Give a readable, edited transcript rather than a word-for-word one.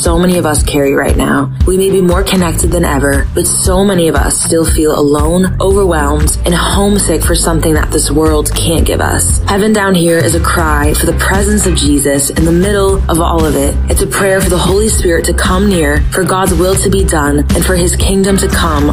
so many of us carry right now. We may be more connected than ever, but so many of us still feel alone, overwhelmed, and homesick for something that this world can't give us. Heaven Down Here is a cry for the presence of Jesus in the middle of all of it. It's a prayer for the Holy Spirit to come near, for God's will to be done, and for his kingdom to come